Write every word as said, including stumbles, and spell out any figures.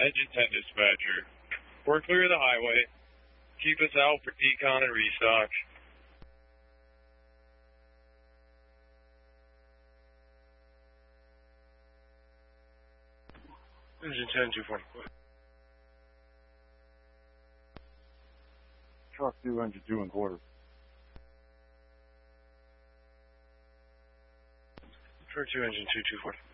Engine ten dispatcher. We're clear of the highway. Keep us out for decon and restock. Engine ten, two forty. Truck two, engine two and quarter. Truck two, engine two, two forty.